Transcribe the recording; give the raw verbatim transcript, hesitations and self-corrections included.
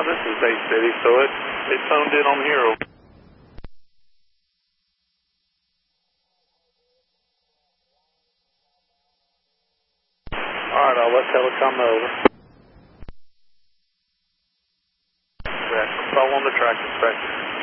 this is Bay City, so it, it phoned in on here. All right, I'll let Telecom know. Over. Yeah, call on the track inspector.